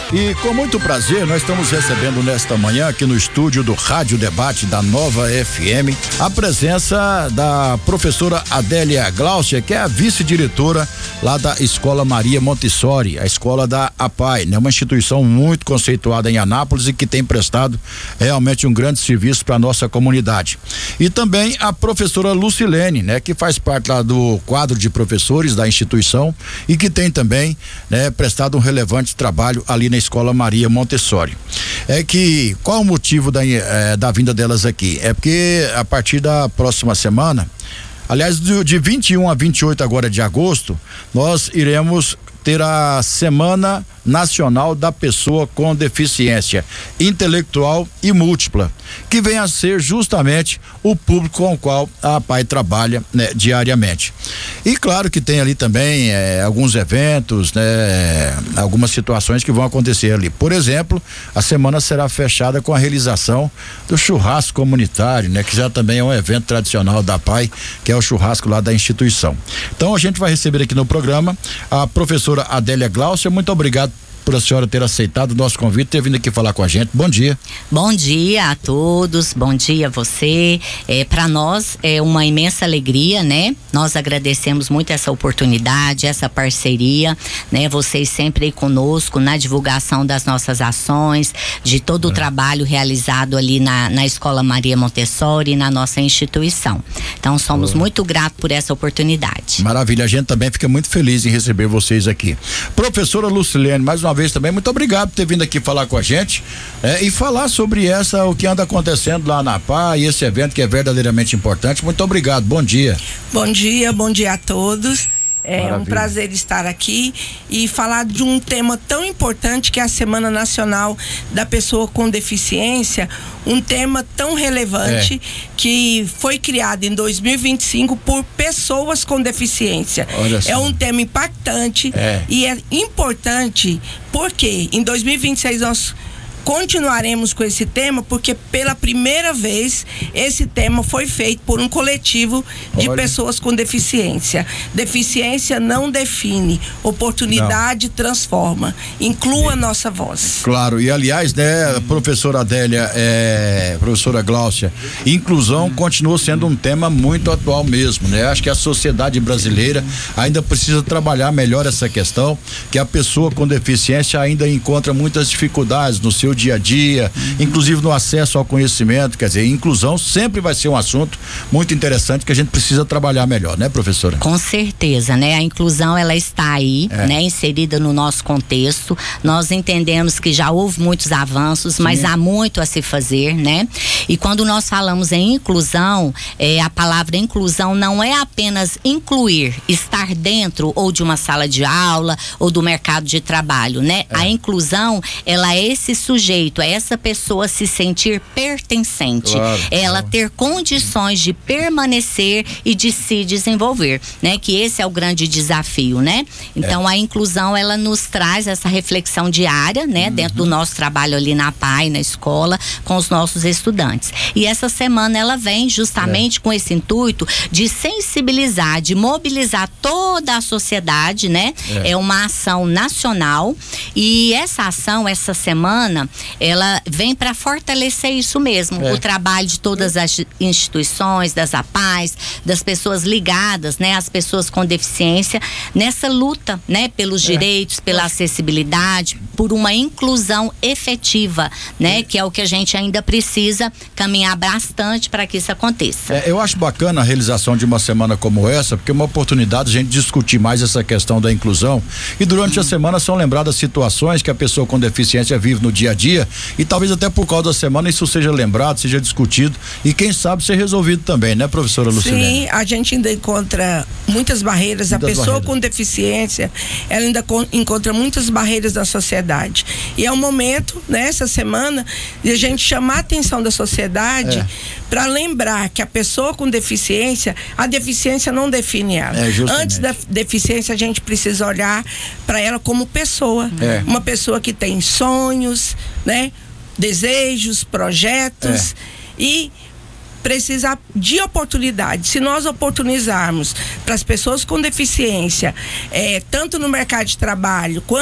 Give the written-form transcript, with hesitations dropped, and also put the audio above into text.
E com muito prazer, nós estamos recebendo nesta manhã aqui no estúdio do Rádio Debate da Nova FM a presença da professora Adélia Glaucia, que é a vice-diretora lá da Escola Maria Montessori, a escola da APAI, né? Uma instituição muito conceituada em Anápolis e que tem prestado realmente um grande serviço para a nossa comunidade. E também a professora Lucilene, né? Que faz parte lá do quadro de professores da instituição e que tem também, né? Prestado um relevante trabalho ali na Escola Maria Montessori. Qual o motivo da vinda delas aqui? É porque a partir da próxima semana, aliás, de 21 a 28 agora de agosto, nós iremos ter a Semana Nacional da Pessoa com Deficiência Intelectual e Múltipla, que vem a ser justamente o público com o qual a APAI trabalha, né, diariamente. E claro que tem ali também alguns eventos, né, algumas situações que vão acontecer ali. Por exemplo, a semana será fechada com a realização do churrasco comunitário, né, que já também é um evento tradicional da APAI, que é o churrasco lá da instituição. Então a gente vai receber aqui no programa a professora Adélia Glaucia. Muito obrigado por a senhora ter aceitado o nosso convite, ter vindo aqui falar com a gente. Bom dia. Bom dia a todos, bom dia a você. Para nós é uma imensa alegria, né? Nós agradecemos muito essa oportunidade, essa parceria, né? Vocês sempre aí conosco na divulgação das nossas ações, de todo o trabalho realizado ali na Escola Maria Montessori, na nossa instituição. Então somos muito gratos por essa oportunidade. Maravilha, a gente também fica muito feliz em receber vocês aqui. Professora Lucilene, mais uma vez também, muito obrigado por ter vindo aqui falar com a gente e falar sobre o que anda acontecendo lá na APAI, esse evento que é verdadeiramente importante. Muito obrigado, bom dia. Bom dia a todos. É um prazer estar aqui e falar de um tema tão importante que é a Semana Nacional da Pessoa com Deficiência, um tema tão relevante que foi criado em 2025 por pessoas com deficiência. É um tema impactante e é importante porque em 2026 nós continuaremos com esse tema, porque pela primeira vez esse tema foi feito por um coletivo de pessoas com deficiência. Deficiência não define, oportunidade transforma. Inclua a nossa voz. Claro, e aliás, né, professora Adélia, professora Glaucia, inclusão continua sendo um tema muito atual mesmo, né? Acho que a sociedade brasileira ainda precisa trabalhar melhor essa questão, que a pessoa com deficiência ainda encontra muitas dificuldades no seu dia a dia, inclusive no acesso ao conhecimento. Quer dizer, inclusão sempre vai ser um assunto muito interessante que a gente precisa trabalhar melhor, né, professora? Com certeza, né? A inclusão, ela está aí, né? Inserida no nosso contexto. Nós entendemos que já houve muitos avanços, mas há muito a se fazer, né? E quando nós falamos em inclusão, a palavra inclusão não é apenas incluir, estar dentro ou de uma sala de aula ou do mercado de trabalho, né? A inclusão, ela é esse sujeito, é essa pessoa se sentir pertencente, ela ter condições de permanecer e de se desenvolver, né? Que esse é o grande desafio, né? Então a inclusão, ela nos traz essa reflexão diária, né? Dentro do nosso trabalho ali na APAI, na escola, com os nossos estudantes. E essa semana ela vem justamente com esse intuito de sensibilizar, de mobilizar toda a sociedade, né? É uma ação nacional e essa ação, essa semana, ela vem para fortalecer isso mesmo, o trabalho de todas as instituições, das APAIs, das pessoas ligadas, né, as pessoas com deficiência, nessa luta, né, pelos direitos, pela acessibilidade, por uma inclusão efetiva, né, que é o que a gente ainda precisa caminhar bastante para que isso aconteça. Eu acho bacana a realização de uma semana como essa, porque é uma oportunidade de a gente discutir mais essa questão da inclusão e durante a semana são lembradas situações que a pessoa com deficiência vive no dia a dia e talvez até por causa da semana isso seja lembrado, seja discutido e quem sabe ser resolvido também, né, professora Lucilene? Sim, a gente ainda encontra muitas barreiras, a pessoa com deficiência, ela ainda encontra muitas barreiras na sociedade e é um momento, nessa semana, de a gente chamar a atenção da sociedade para lembrar que a pessoa com deficiência, a deficiência não define ela. Antes da deficiência, a gente precisa olhar para ela como pessoa, uma pessoa que tem sonhos, né? Desejos, projetos e precisa de oportunidade. Se nós oportunizarmos para as pessoas com deficiência, tanto no mercado de trabalho quanto